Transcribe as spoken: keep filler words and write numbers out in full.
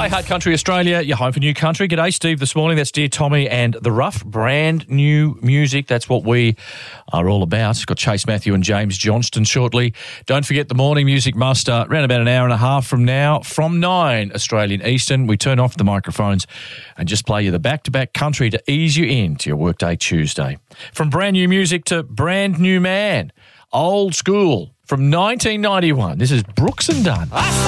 Heart Country Australia, your home for new country. G'day, Steve, this morning. That's Dear Tommy and The Rough. Brand new music. That's what we are all about. It's got Chase Matthew and James Johnston shortly. Don't forget the morning music muster around about an hour and a half from now. From nine Australian Eastern, we turn off the microphones and just play you the back-to-back country to ease you into your workday Tuesday. From brand new music to brand new man. Old school from nineteen ninety-one. This is Brooks and Dunn.